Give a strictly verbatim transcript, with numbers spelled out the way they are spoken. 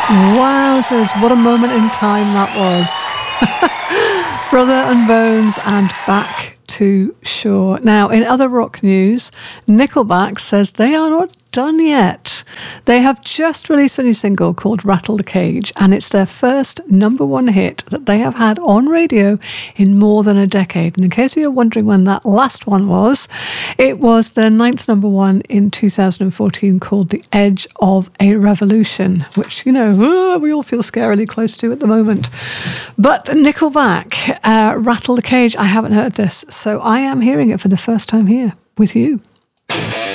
Wowzers, what a moment in time that was. Brother and Bones and Back to Shore. Now, in other rock news, Nickelback says they are not done yet. They have just released a new single called Rattle the Cage, and it's their first number one hit that they have had on radio in more than a decade. And in case you're wondering when that last one was, it was their ninth number one in two thousand fourteen called The Edge of a Revolution, which, you know, uh, we all feel scarily close to at the moment. But Nickelback, uh, Rattle the Cage, I haven't heard this, so I am hearing it for the first time here with you.